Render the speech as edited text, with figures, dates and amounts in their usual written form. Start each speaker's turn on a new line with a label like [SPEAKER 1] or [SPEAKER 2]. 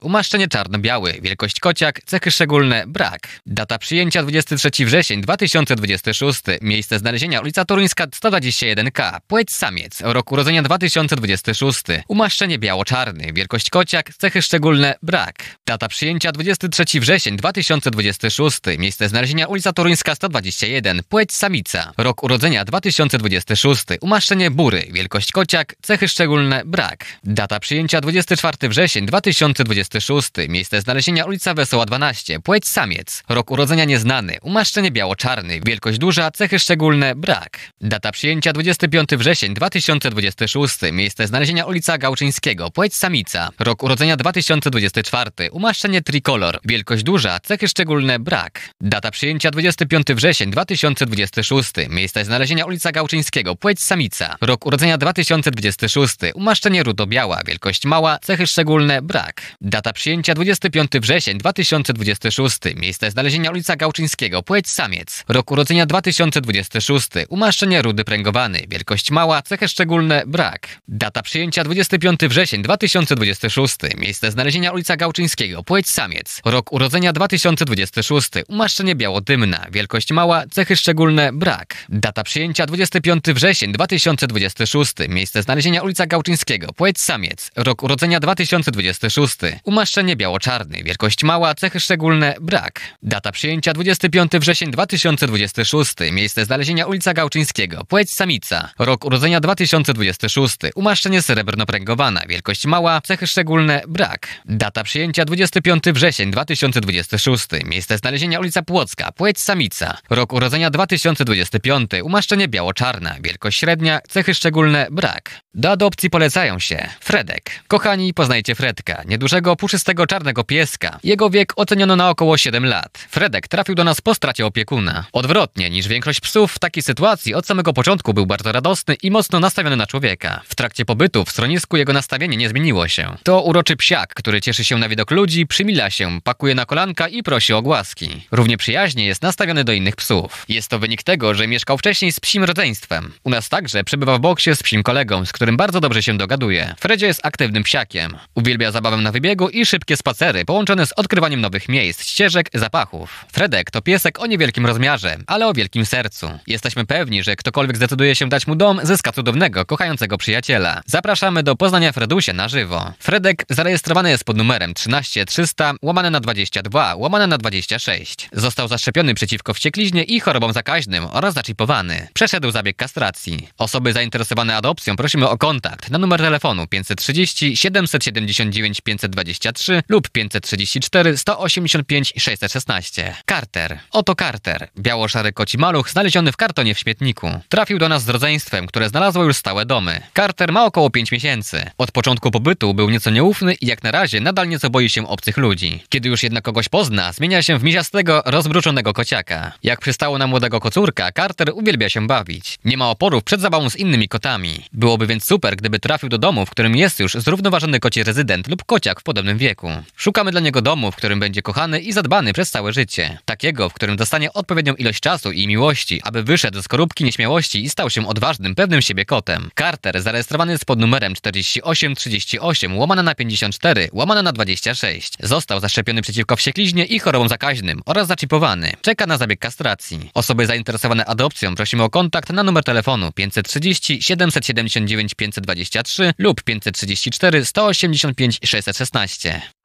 [SPEAKER 1] Umaszczenie czarno-biały, wielkość kociak, cechy szczególne, brak. Data przyjęcia 23 wrzesień 2026, miejsce znalezienia ulica Toruńska 121K, płeć samiec, rok urodzenia 2026, umaszczenie biało-czarny, wielkość kociak, cechy szczególne, brak. Data przyjęcia 23 wrzesień 2026, miejsce znalezienia ulica Toruńska 121, płeć samica, rok urodzenia 2026, umaszczenie bury, wielkość kociak, cechy szczególne, brak. Data przyjęcia 24 wrzesień 2026, miejsce znalezienia ulica Wesoła 12, płeć samiec, rok urodzenia nieznany, umaszczenie biało-czarny, wielkość duża, cechy szczególne, brak. Data przyjęcia 25 wrzesień 2026, miejsce znalezienia ulica Gałczyńskiego, płeć samica, rok urodzenia 2024, umaszczenie trikolor, wielkość duża, cechy szczególne, brak. Data przyjęcia 25 wrzesień 2026, miejsce znalezienia ulica Gałczyńskiego, płeć samica, rok urodzenia 2026, umaszczenie rudo-biała, wielkość mała, cechy szczególne, brak. Data przyjęcia 25 wrzesień 2026, miejsce znalezienia ulica Gałczyńskiego, płeć samiec, rok urodzenia 2026, umaszczenie rudy pręgowany, wielkość mała, cechy szczególne, brak. Data przyjęcia 25 wrzesień 2026, miejsce znalezienia ulica Gałczyńskiego, płeć samiec, rok urodzenia 2026, umaszczenie białodymna, wielkość mała, cechy szczególne, brak. Data przyjęcia 25 wrzesień 2026, miejsce znalezienia ulica Gałczyńskiego, płeć samiec, rok urodzenia 2026, umaszczenie biało-czarny, wielkość mała, cechy szczególne, brak. Data przyjęcia 25 wrzesień 2026, miejsce znalezienia ulica Gałczyńskiego, płeć samica, rok urodzenia 2026, umaszczenie srebrno-pręgowana, wielkość mała, cechy szczególne, brak. Data przyjęcia 25 wrzesień 2026, miejsce znalezienia ulica Płocka, płeć samica, rok urodzenia 2025, umaszczenie biało-czarna, wielkość średnia, cechy szczególne, brak. Do adopcji polecają się Fredek. Kochani, poznajcie Fredka, niedużego, puszystego czarnego pieska. Jego wiek oceniono na około 7 lat. Fredek trafił do nas po stracie opiekuna. Odwrotnie niż większość psów, w takiej sytuacji od samego początku był bardzo radosny i mocno nastawiony na człowieka. W trakcie pobytu w schronisku jego nastawienie nie zmieniło się. To uroczy psiak, który cieszy się na widok ludzi, przymila się, pakuje na kolanka i prosi o głaski. Równie przyjaźnie jest nastawiony do innych psów. Jest to wynik tego, że mieszkał wcześniej z psim rodzeństwem. U nas także przebywa w boksie z psim kolegą, z którym bardzo dobrze się dogaduje. Fredzio jest aktywnym psiakiem. Uwielbia zabawę na wybiegu i szybkie spacery, połączone z odkrywaniem nowych miejsc, ścieżek, zapachów. Fredek to piesek o niewielkim rozmiarze, ale o wielkim sercu. Jesteśmy pewni, że ktokolwiek zdecyduje się dać mu dom, zyska cudownego, kochającego przyjaciela. Zapraszamy do poznania Fredusia na żywo. Fredek zarejestrowany jest pod numerem 13300/22/26. Został zaszczepiony przeciwko wściekliźnie i chorobom zakaźnym oraz zaczipowany. Przeszedł zabieg kastracji. Osoby zainteresowane adopcją prosimy o kontakt na numer telefonu 530 779 523 lub 534 185 616. Carter. Oto Carter. Biało-szary koci maluch znaleziony w kartonie w śmietniku. Trafił do nas z rodzeństwem, które znalazło już stałe domy. Carter ma około 5 miesięcy. Od początku pobytu był nieco nieufny i jak na razie nadal nieco boi się obcych ludzi. Kiedy już jednak kogoś pozna, zmienia się w miziastego, rozbruczonego kociaka. Jak przystało na młodego kocurka, Carter uwielbia się bawić. Nie ma oporów przed zabawą z innymi kotami. Byłoby więc super, gdyby trafił do domu, w którym jest już zrównoważony koci rezydent lub kociak w podobnym wieku. Szukamy dla niego domu, w którym będzie kochany i zadbany przez całe życie. Takiego, w którym dostanie odpowiednią ilość czasu i miłości, aby wyszedł z skorupki nieśmiałości i stał się odważnym, pewnym siebie kotem. Carter zarejestrowany jest pod numerem 4838/54/26. Został zaszczepiony przeciwko wściekliźnie i chorobom zakaźnym oraz zaczipowany. Czeka na zabieg kastracji. Osoby zainteresowane adopcją prosimy o kontakt na numer telefonu 530 779 523 lub 534 185 616.